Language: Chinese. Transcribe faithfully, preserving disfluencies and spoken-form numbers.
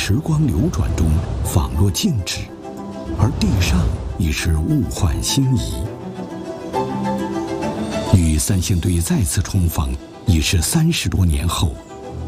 时光流转中仿若静止，而地上已是物换星移。与三星堆再次重逢，已是三十多年后。